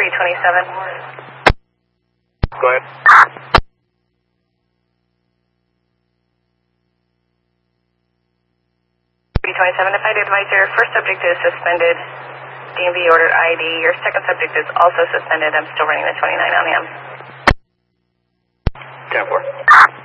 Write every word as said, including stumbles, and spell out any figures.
three twenty-seven. Go ahead. three twenty-seven, if I'd advise your first subject is suspended, D M V ordered I D. Your second subject is also suspended. I'm still running the twenty-nine on him. ten four.